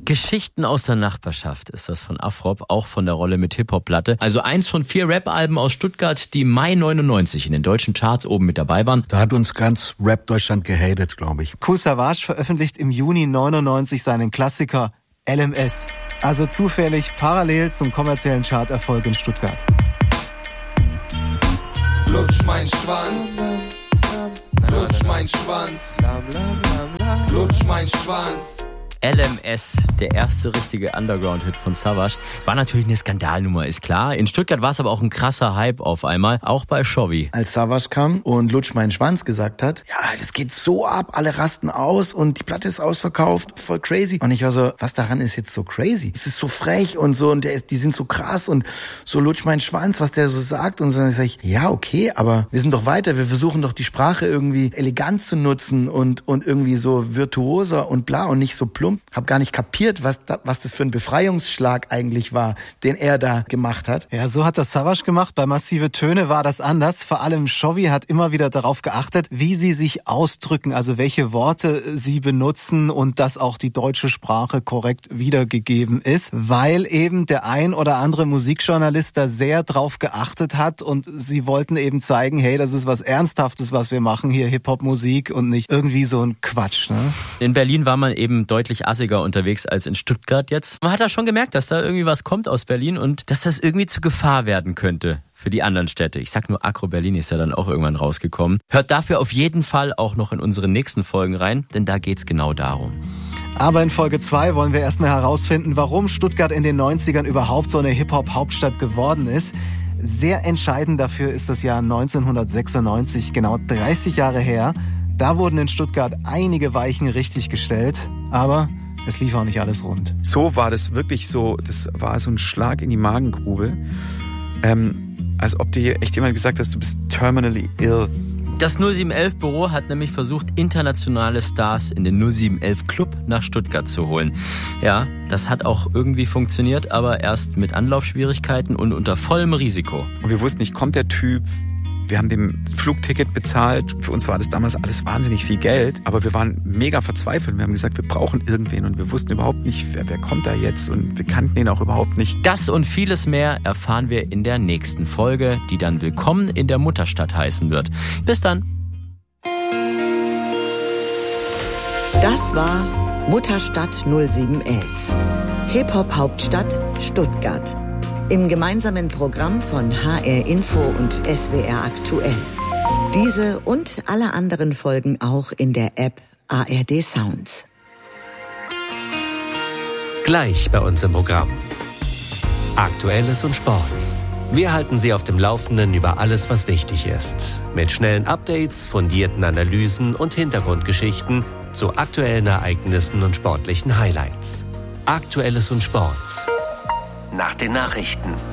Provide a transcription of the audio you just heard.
Geschichten aus der Nachbarschaft ist das von Afrop, auch von der Rolle mit Hip-Hop-Platte. Also eins von 4 Rap-Alben aus Stuttgart, die Mai 99 in den deutschen Charts oben mit dabei waren. Da hat uns ganz Rap-Deutschland gehatet, glaube ich. Kool Savas veröffentlicht im Juni 99 seinen Klassiker LMS. Also zufällig parallel zum kommerziellen Charterfolg in Stuttgart. Lutsch mein Schwanz, lutsch mein Schwanz, lutsch mein Schwanz. LMS, der erste richtige Underground-Hit von Savas, war natürlich eine Skandalnummer, ist klar. In Stuttgart war es aber auch ein krasser Hype auf einmal, auch bei Chovy. Als Savas kam und Lutsch meinen Schwanz gesagt hat, ja, das geht so ab, alle rasten aus und die Platte ist ausverkauft, voll crazy. Und ich war so, was daran ist jetzt so crazy? Es ist so frech und so und die sind so krass und so Lutsch meinen Schwanz, was der so sagt. Und so, dann sag ich, ja, okay, aber wir sind doch weiter, wir versuchen doch die Sprache irgendwie elegant zu nutzen und irgendwie so virtuoser und bla und nicht so plump. Hab gar nicht kapiert, was das für ein Befreiungsschlag eigentlich war, den er da gemacht hat. Ja, so hat das Savas gemacht. Bei Massive Töne war das anders. Vor allem Chovy hat immer wieder darauf geachtet, wie sie sich ausdrücken, also welche Worte sie benutzen und dass auch die deutsche Sprache korrekt wiedergegeben ist, weil eben der ein oder andere Musikjournalist da sehr drauf geachtet hat und sie wollten eben zeigen, hey, das ist was Ernsthaftes, was wir machen hier, Hip-Hop-Musik und nicht irgendwie so ein Quatsch, ne? In Berlin war man eben deutlich assiger unterwegs als in Stuttgart jetzt. Man hat da schon gemerkt, dass da irgendwie was kommt aus Berlin und dass das irgendwie zur Gefahr werden könnte für die anderen Städte. Ich sag nur, Agro Berlin ist ja dann auch irgendwann rausgekommen. Hört dafür auf jeden Fall auch noch in unsere nächsten Folgen rein, denn da geht's genau darum. Aber in Folge 2 wollen wir erstmal herausfinden, warum Stuttgart in den 90ern überhaupt so eine Hip-Hop-Hauptstadt geworden ist. Sehr entscheidend dafür ist das Jahr 1996, genau 30 Jahre her. Da wurden in Stuttgart einige Weichen richtig gestellt, aber es lief auch nicht alles rund. So war das wirklich so, das war so ein Schlag in die Magengrube. Als ob dir echt jemand gesagt hat, du bist terminally ill. Das 0711-Büro hat nämlich versucht, internationale Stars in den 0711-Club nach Stuttgart zu holen. Ja, das hat auch irgendwie funktioniert, aber erst mit Anlaufschwierigkeiten und unter vollem Risiko. Und wir wussten nicht, kommt der Typ? Wir haben dem Flugticket bezahlt. Für uns war das damals alles wahnsinnig viel Geld. Aber wir waren mega verzweifelt. Wir haben gesagt, wir brauchen irgendwen. Und wir wussten überhaupt nicht, wer kommt da jetzt. Und wir kannten ihn auch überhaupt nicht. Das und vieles mehr erfahren wir in der nächsten Folge, die dann Willkommen in der Mutterstadt heißen wird. Bis dann. Das war Mutterstadt 0711. Hip-Hop-Hauptstadt Stuttgart. Im gemeinsamen Programm von HR Info und SWR Aktuell. Diese und alle anderen Folgen auch in der App ARD Sounds. Gleich bei uns im Programm. Aktuelles und Sports. Wir halten Sie auf dem Laufenden über alles, was wichtig ist. Mit schnellen Updates, fundierten Analysen und Hintergrundgeschichten zu aktuellen Ereignissen und sportlichen Highlights. Aktuelles und Sports. Nach den Nachrichten.